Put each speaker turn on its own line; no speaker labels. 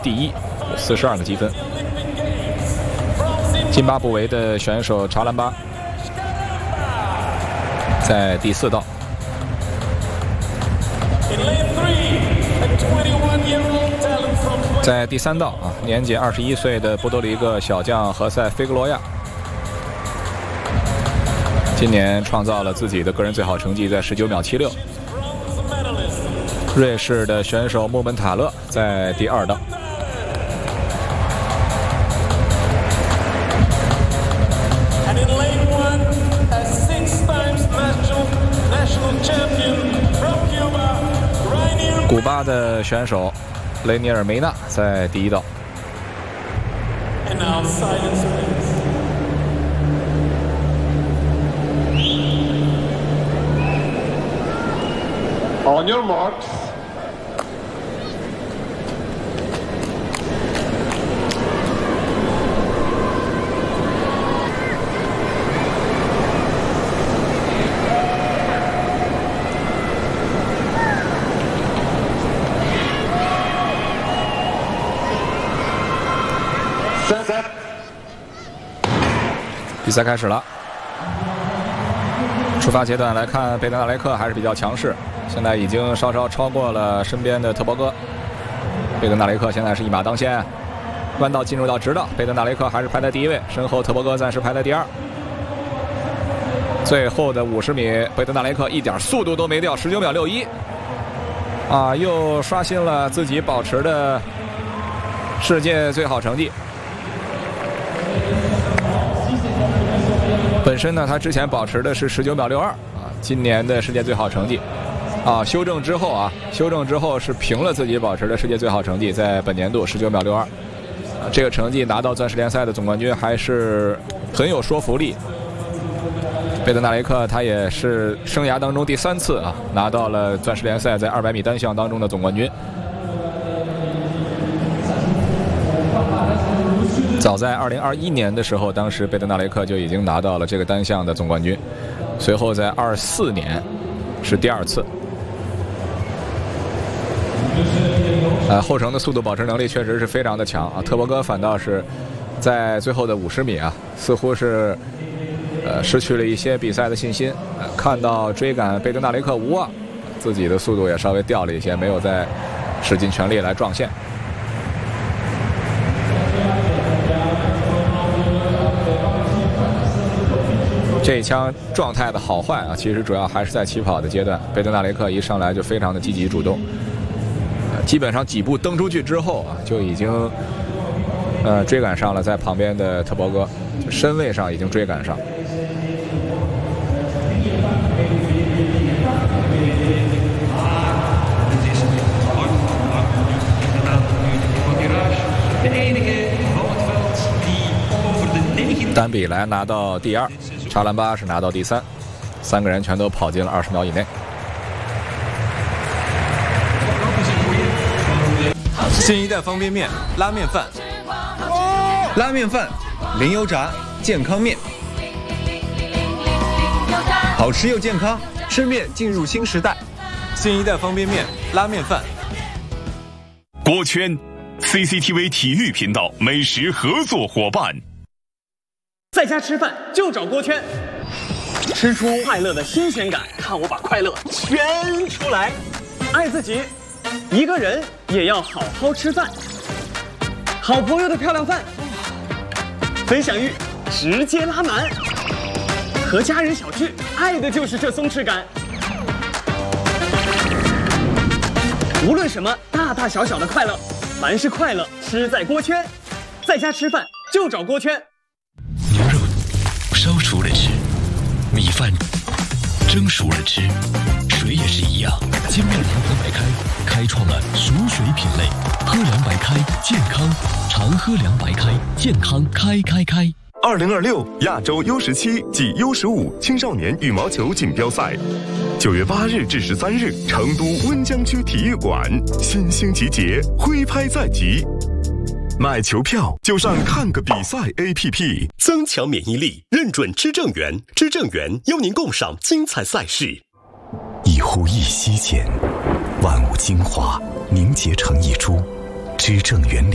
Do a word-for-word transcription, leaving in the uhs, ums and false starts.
第一，有四十二个积分。津巴布韦的选手查兰巴在第四道。在第三道啊，年仅二十一岁的波多黎各小将何塞·菲格罗亚，今年创造了自己的个人最好成绩，在十九秒七六。瑞士的选手穆本塔勒在第二道。古巴的选手雷尼尔梅纳在第一道。
On your marks. Set.
比赛开始了。出发阶段来看，贝德纳雷克还是比较强势，现在已经稍稍超过了身边的特伯戈。贝德纳雷克现在是一马当先，弯道进入到直道，贝德纳雷克还是排在第一位，身后特伯戈暂时排在第二。最后的五十米，贝德纳雷克一点速度都没掉，十九秒六一，啊，又刷新了自己保持的世界最好成绩。本身呢，他之前保持的是十九秒六二啊，今年的世界最好成绩啊，修正之后啊，修正之后是平了自己保持的世界最好成绩，在本年度十九秒六二，啊，这个成绩拿到钻石联赛的总冠军还是很有说服力。贝德纳雷克他也是生涯当中第三次啊拿到了钻石联赛在二百米单项当中的总冠军。早在二零二一年的时候，当时贝德纳雷克就已经拿到了这个单项的总冠军，随后在二四年是第二次。呃，后程的速度保持能力确实是非常的强啊，特伯戈反倒是在最后的五十米啊，似乎是呃失去了一些比赛的信心，呃、看到追赶贝德纳雷克无望，自己的速度也稍微掉了一些，没有再使尽全力来撞线。这一枪状态的好坏啊，其实主要还是在起跑的阶段。贝德纳雷克一上来就非常的积极主动，呃、基本上几步蹬出去之后啊，就已经呃追赶上了在旁边的特伯戈，就身位上已经追赶上。单比来拿到第二，查兰巴是拿到第三，三个人全都跑进了二十秒以内。
新一代方便面拉面饭，拉面饭零油炸健康面，好吃又健康，吃面进入新时代。新一代方便面拉面饭。
锅圈 C C T V 体育频道美食合作伙伴。
在家吃饭就找锅圈，吃出快乐的新鲜感，看我把快乐圈出来。爱自己，一个人也要好好吃饭。好朋友的漂亮饭，分享欲直接拉满。和家人小聚，爱的就是这松弛感。无论什么大大小小的快乐，凡是快乐吃在锅圈。在家吃饭就找锅圈。
牛肉烧熟了吃，米饭蒸熟了吃，水也是一样。金麦良喝白开开创了熟水品类，喝凉白开健康，常喝凉白开健康开开开。
二零二六亚洲 U 十七及 U 十五青少年羽毛球锦标赛，九月八日至十三日，成都温江区体育馆，新兴集结，挥拍在即。买球票就上看个比赛 A P P，
增强免疫力，认准知正源，知正源邀您共赏精彩赛事。
一呼一吸间，万物精华凝结成一株，知正源。